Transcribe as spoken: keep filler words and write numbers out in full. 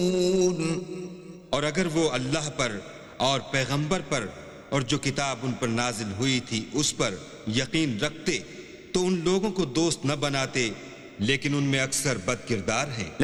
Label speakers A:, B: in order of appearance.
A: और अगर वो अल्लाह पर और पैगंबर पर और जो किताब उन पर नाजिल हुई थी उस पर यकीन रखते तो उन लोगों को दोस्त न बनाते, लेकिन उनमें अक्सर बदकिरदार हैं।